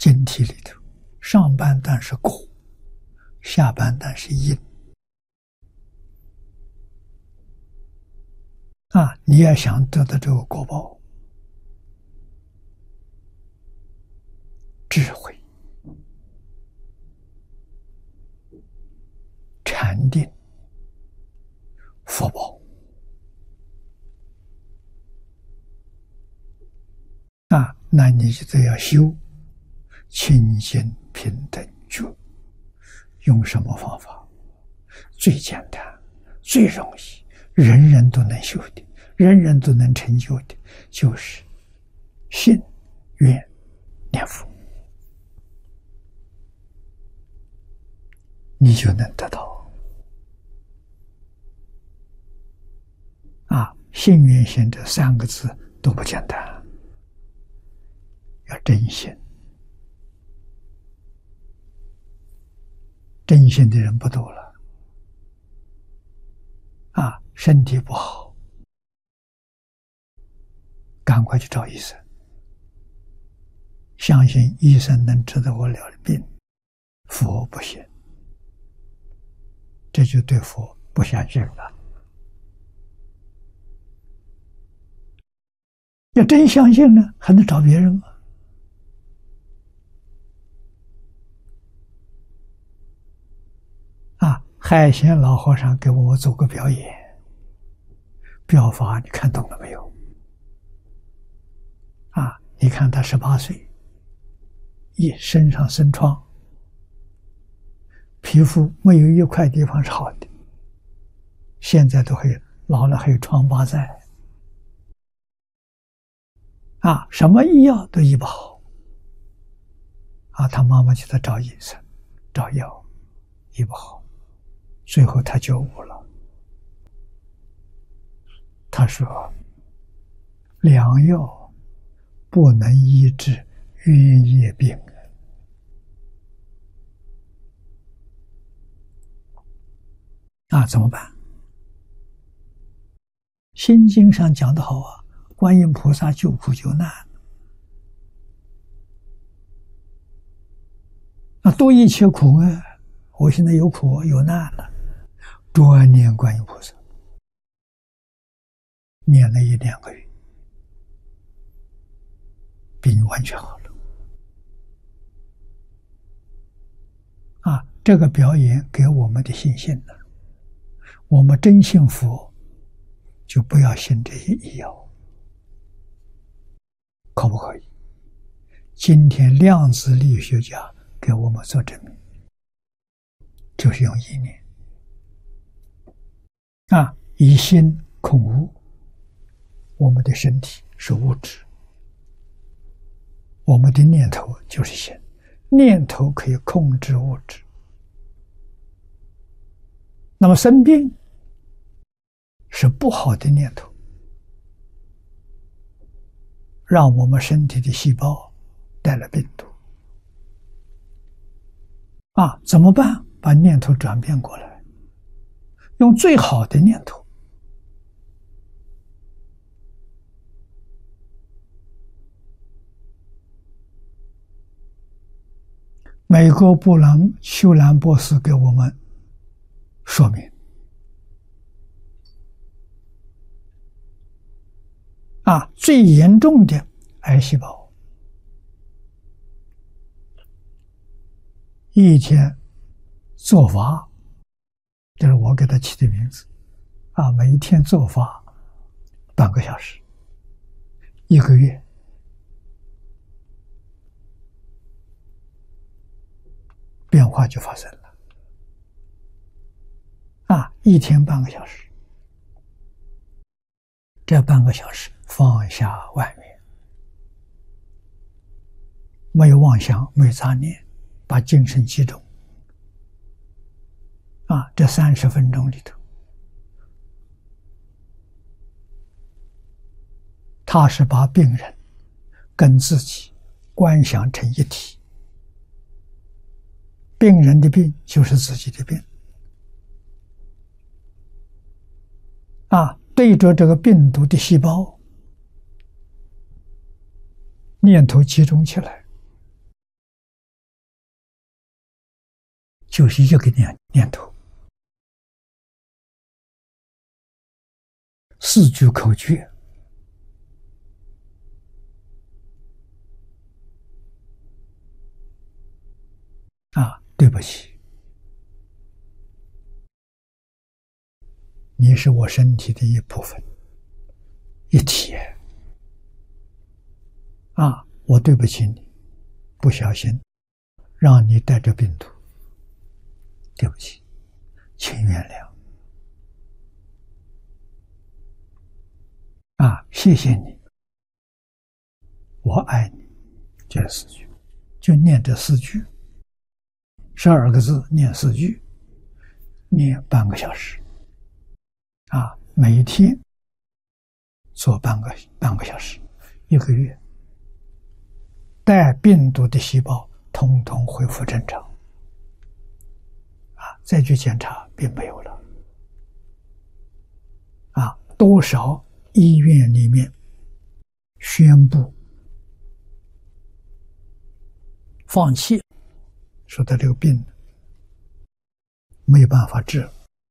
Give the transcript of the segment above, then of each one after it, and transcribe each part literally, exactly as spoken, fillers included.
经题里头，上半段是果，下半段是因。啊，你要想得到这个果报，智慧、禅定、福报啊，那你就得要修清净平等觉。用什么方法？最简单、最容易，人人都能修的，人人都能成就的，就是信、愿、念佛，你就能得到。啊，信愿行这三个字都不简单，要真心。真心的人不多了。啊，身体不好，赶快去找医生，相信医生能治得我了的病，佛不行，这就对佛不相信了。要真相信呢，还能找别人吗？啊，海贤老和尚给我们做个表演，表法你看懂了没有？啊，你看他十八岁，一身上生疮，皮肤没有一块地方是好的，现在都会老了还有疮疤在。啊，什么医药都医不好。啊，他妈妈去他找医生，找药，医不好，最后他觉悟了。他说：“良药不能医治冤业病。”啊，怎么办？心经上讲得好啊。观音菩萨救苦救难，啊，多一切苦啊！我现在有苦有难了，专念观音菩萨，念了一两个月，病完全好了。啊，这个表演给我们的信心了。我们真信佛，就不要信这些医药。可不可以？今天量子力学家给我们做证明，就是用意念啊，以心控物。我们的身体是物质，我们的念头就是心，念头可以控制物质。那么生病是不好的念头，让我们身体的细胞带来病毒。啊，怎么办？把念头转变过来，用最好的念头。美国布朗修兰博士给我们说明，啊，最严重的癌细胞，一天做法，这是我给他起的名字，啊，每一天做法半个小时，一个月，变化就发生了。啊，一天半个小时，这半个小时放下万缘，没有妄想，没有杂念，把精神集中。啊，这三十分钟里头，他是把病人跟自己观想成一体，病人的病就是自己的病。啊，对着这个病毒的细胞，念头集中起来， 就是一个念念头。四句口诀啊，对不起，你是我身体的一部分，一体啊，我对不起你，不小心让你带着病毒，对不起，请原谅啊，谢谢你，我爱你，这四句，就念这四句，十二个字念四句，念半个小时啊，每一天做半个半个小时，一个月，带病毒的细胞统统恢复正常啊，再去检查并没有了啊，多少医院里面宣布放弃，说他这个病没有办法治，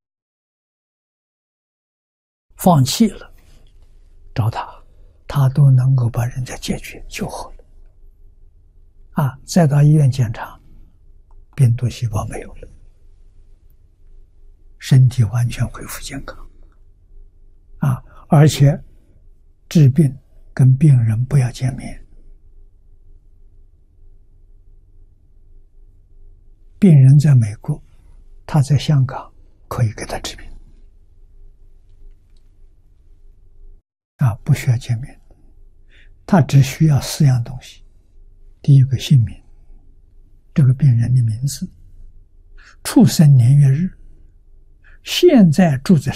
放弃了，找他，他都能够把人家解决救活了啊！再到医院检查，病毒细胞没有了，身体完全恢复健康啊！而且治病跟病人不要见面，病人在美国，他在香港可以给他治病啊，不需要见面，他只需要四样东西：第一个姓名，这个病人的名字，出生年月日，现在住在